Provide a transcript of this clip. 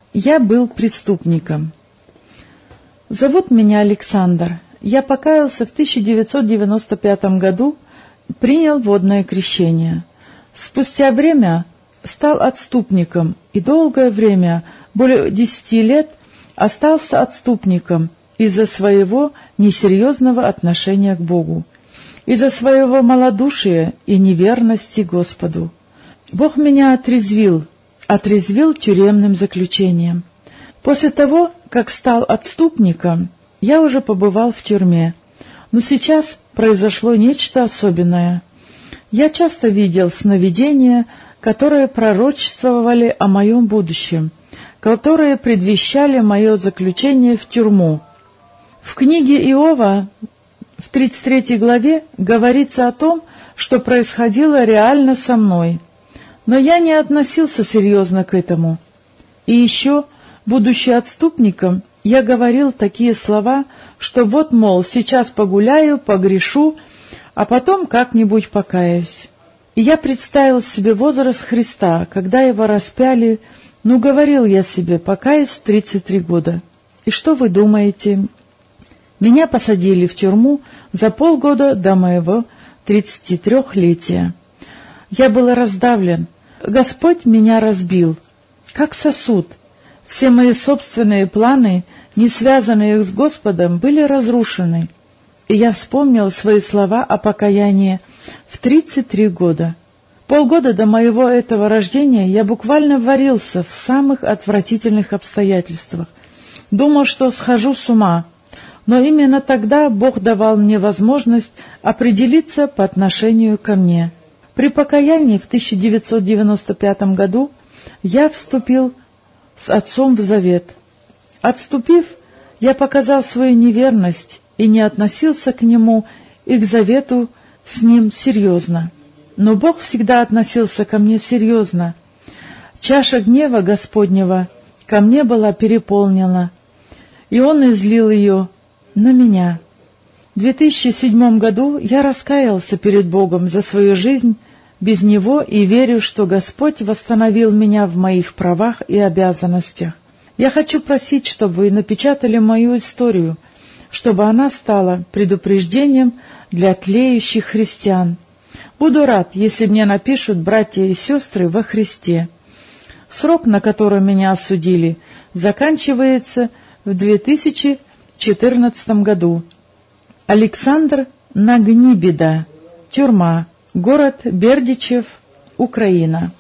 Я был преступником. Зовут меня Александр. Я покаялся в 1995 году, принял водное крещение. Спустя время стал отступником и долгое время, более 10 лет, остался отступником из-за своего несерьезного отношения к Богу, из-за своего малодушия и неверности Господу. Бог меня отрезвил тюремным заключением. После того, как стал отступником, я уже побывал в тюрьме, но сейчас произошло нечто особенное. Я часто видел сновидения, которые пророчествовали о моем будущем, которые предвещали мое заключение в тюрьму. В книге Иова, в 33 главе, говорится о том, что происходило реально со мной. Но я не относился серьезно к этому. И еще, будучи отступником, я говорил такие слова, что вот, мол, сейчас погуляю, погрешу, а потом как-нибудь покаюсь. И я представил себе возраст Христа, когда его распяли, говорил я себе, покаюсь в 33 года. И что вы думаете? Меня посадили в тюрьму за полгода до моего 33-летия. Я был раздавлен. Господь меня разбил, как сосуд. Все мои собственные планы, не связанные с Господом, были разрушены. И я вспомнил свои слова о покаянии в 33 года. Полгода до моего этого рождения я буквально варился в самых отвратительных обстоятельствах. Думал, что схожу с ума. Но именно тогда Бог давал мне возможность определиться по отношению ко мне. При покаянии в 1995 году я вступил с Отцом в завет. Отступив, я показал свою неверность и не относился к Нему и к завету с Ним серьезно. Но Бог всегда относился ко мне серьезно. Чаша гнева Господнего ко мне была переполнена, и Он излил ее на меня. В 2007 году я раскаялся перед Богом за свою жизнь без Него и верю, что Господь восстановил меня в моих правах и обязанностях. Я хочу просить, чтобы вы напечатали мою историю, чтобы она стала предупреждением для тлеющих христиан. Буду рад, если мне напишут братья и сестры во Христе. Срок, на который меня осудили, заканчивается в 2014 году. Александр Нагнибеда, тюрьма, город Бердичев, Украина.